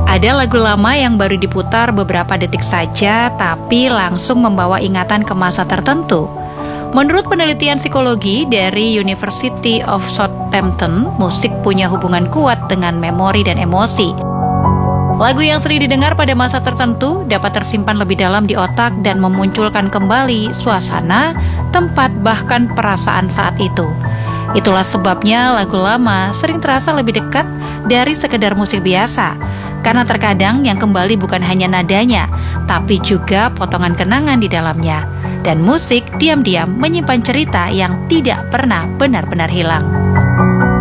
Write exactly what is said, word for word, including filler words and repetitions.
Ada lagu lama yang baru diputar beberapa detik saja, tapi langsung membawa ingatan ke masa tertentu. Menurut penelitian psikologi dari University of Southampton, musik punya hubungan kuat dengan memori dan emosi. Lagu yang sering didengar pada masa tertentu dapat tersimpan lebih dalam di otak dan memunculkan kembali suasana, tempat, bahkan perasaan saat itu. Itulah sebabnya lagu lama sering terasa lebih dekat dari sekedar musik biasa, karena terkadang yang kembali bukan hanya nadanya, tapi juga potongan kenangan di dalamnya. Dan musik diam-diam menyimpan cerita yang tidak pernah benar-benar hilang.